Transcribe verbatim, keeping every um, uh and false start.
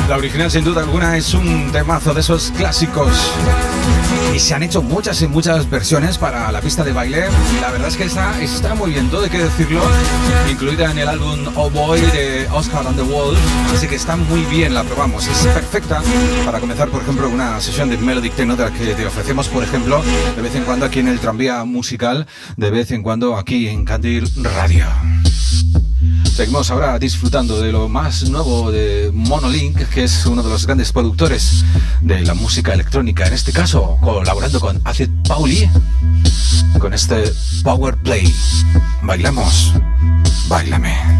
La original, sin duda alguna, es un temazo de esos clásicos. Y se han hecho muchas y muchas versiones para la pista de baile. Y la verdad es que esta está muy bien, todo hay que decirlo. Incluida en el álbum Oh Boy de Oscar and the Wolf. Así que está muy bien, la probamos. Es perfecta para comenzar, por ejemplo, una sesión de Melodic Techno de la que te ofrecemos, por ejemplo, de vez en cuando aquí en el tranvía musical, de vez en cuando aquí en Candil Radio. Seguimos ahora disfrutando de lo más nuevo de Monolink, que es uno de los grandes productores de la música electrónica, en este caso colaborando con Acid Pauli, con este Power Play. Bailamos, báilame.